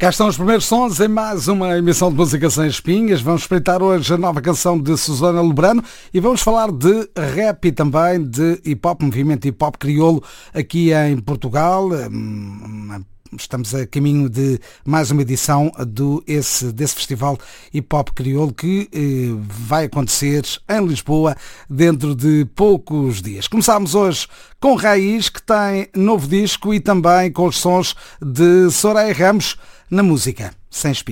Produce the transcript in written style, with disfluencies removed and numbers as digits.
Cá estão os primeiros sons em mais uma emissão de Música Sem Espinhas. Vamos espreitar hoje a nova canção de Susana Lebrano e vamos falar de rap e também de hip-hop, movimento hip-hop crioulo aqui em Portugal. Estamos a caminho de mais uma edição desse festival hip-hop crioulo que vai acontecer em Lisboa dentro de poucos dias. Começámos hoje com Raiz, que tem novo disco, e também com os sons de Soraya Ramos na Música Sem Espinhas.